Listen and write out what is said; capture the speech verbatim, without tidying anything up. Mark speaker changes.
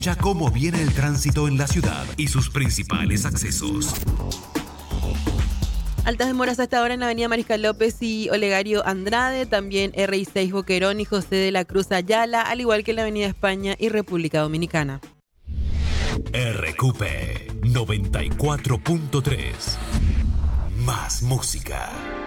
Speaker 1: Ya cómo viene el tránsito en la ciudad y sus principales accesos.
Speaker 2: Altas demoras hasta ahora en la avenida Mariscal López y Olegario Andrade, también R I seis Boquerón y José de la Cruz Ayala, al igual que en la avenida España y República Dominicana.
Speaker 1: R Q P noventa y cuatro punto tres. Más música.